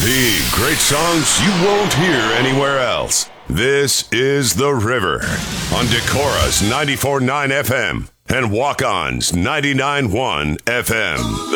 The great songs you won't hear anywhere else. This is The River on Decorah's 94.9 FM and Walk-On's 99.1 FM.